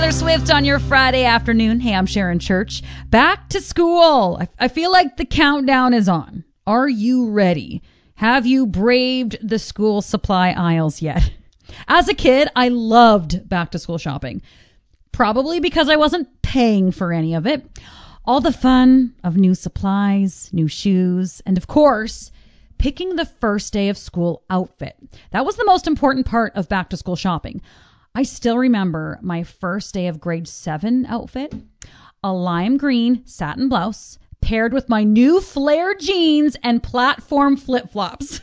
Taylor Swift on your Friday afternoon. Hey, I'm Sharon Church. Back to school. I feel like the countdown is on. Are you ready? Have you braved the school supply aisles yet? As a kid, I loved back to school shopping. Probably because I wasn't paying for any of it. All the fun of new supplies, new shoes, and of course, picking the first day of school outfit. That was the most important part of back to school shopping. I still remember my first day of grade 7 outfit, a lime green satin blouse paired with my new flared jeans and platform flip-flops.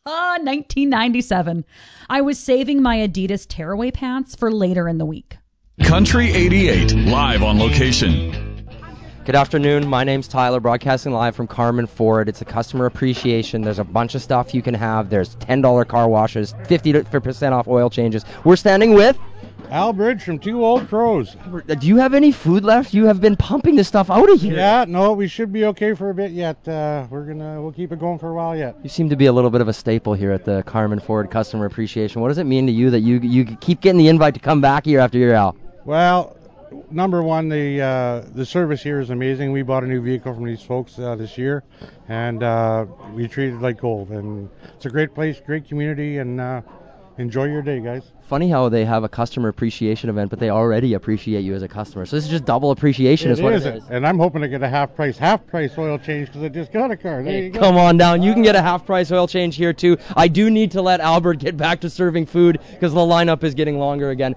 1997. I was saving my Adidas tearaway pants for later in the week. Country 88, live on location. Good afternoon. My name's Tyler, broadcasting live from Carmen Ford. It's a customer appreciation. There's a bunch of stuff you can have. There's $10 car washes, 50% off oil changes. We're standing with Al Bridge from Two Old Crows. Do you have any food left? You have been pumping this stuff out of here. Yeah, no, we should be okay for a bit yet. We'll keep it going for a while yet. You seem to be a little bit of a staple here at the Carmen Ford Customer Appreciation. What does it mean to you that you keep getting the invite to come back year after year, Al? Well, number one, the service here is amazing. We bought a new vehicle from these folks this year, and we treat it like gold. And it's a great place, great community, and enjoy your day, guys. Funny how they have a customer appreciation event, but they already appreciate you as a customer. So this is just double appreciation is what it is. And I'm hoping to get a half price oil change because I just got a car. There you go. Come on down. You can get a half price oil change here too. I do need to let Albert get back to serving food because the lineup is getting longer again.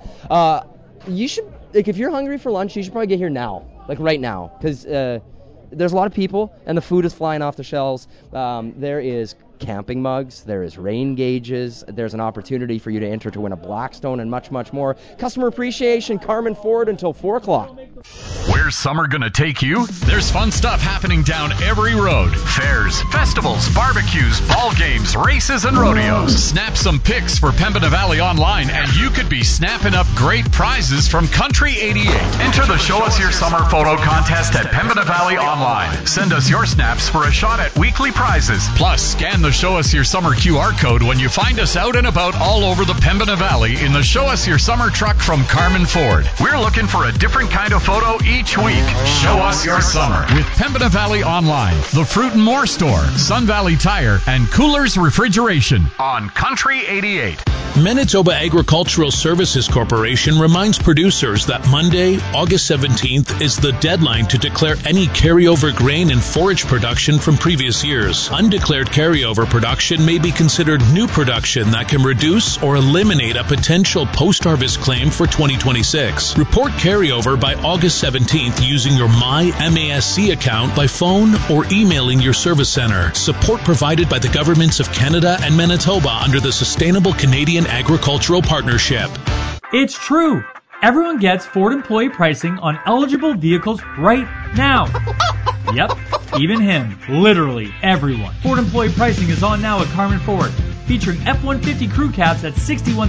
You should, if you're hungry for lunch, you should probably get here now, right now, because there's a lot of people and the food is flying off the shelves. There is camping mugs, there is rain gauges, there's an opportunity for you to enter to win a Blackstone and much, much more. Customer appreciation, Carmen Ford until 4 o'clock. Where's summer gonna take you? There's fun stuff happening down every road. Fairs, festivals, barbecues, ball games, races, and rodeos. Snap some pics for Pembina Valley Online and you could be snapping up great prizes from Country 88. Enter the Show Us Your Summer photo contest at Pembina Valley Online. Send us your snaps for a shot at weekly prizes. Plus, scan the Show Us Your Summer QR code when you find us out and about all over the Pembina Valley in the Show Us Your Summer truck from Carmen Ford. We're looking for a different kind of photo each week. Show Us Your Summer with Pembina Valley Online, the Fruit and More Store, Sun Valley Tire, and Coolers Refrigeration on Country 88. Manitoba Agricultural Services Corporation reminds producers that Monday, August 17th, is the deadline to declare any carryover grain and forage production from previous years. Undeclared carryover production may be considered new production that can reduce or eliminate a potential post-harvest claim for 2026. Report carryover by August 17th using your MyMASC account by phone or emailing your service center. Support provided by the governments of Canada and Manitoba under the Sustainable Canadian Agricultural Partnership. It's true. Everyone gets Ford employee pricing on eligible vehicles right now. Yep, even him. Literally everyone. Ford employee pricing is on now at Carmen Ford, featuring F-150 crew cabs at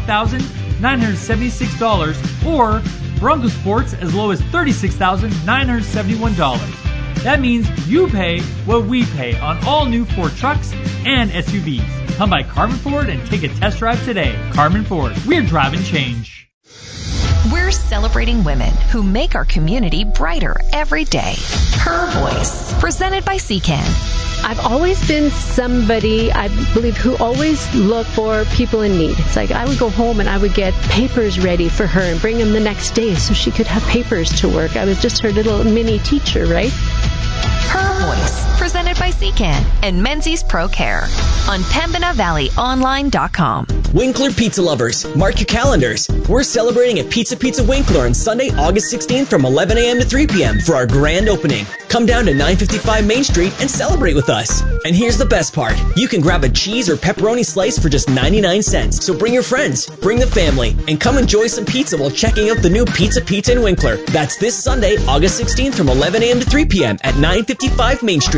$61,976 or Bronco Sports as low as $36,971. That means you pay what we pay on all new Ford trucks and SUVs. Come by Carmen Ford and take a test drive today. Carmen Ford, we're driving change. We're celebrating women who make our community brighter every day. Her Voice, presented by CCAN. I've always been somebody, I believe, who always looked for people in need. It's like I would go home and I would get papers ready for her and bring them the next day so she could have papers to work. I was just her little mini teacher, right? Her Voice, presented by CCAN and Menzies Pro Care on PembinaValleyOnline.com. Winkler Pizza lovers, mark your calendars. We're celebrating at Pizza Winkler on Sunday, August 16th from 11 a.m. to 3 p.m. for our grand opening. Come down to 955 Main Street and celebrate with us. And here's the best part. You can grab a cheese or pepperoni slice for just 99 cents. So bring your friends, bring the family, and come enjoy some pizza while checking out the new Pizza in Winkler. That's this Sunday, August 16th from 11 a.m. to 3 p.m. at 955 Main Street.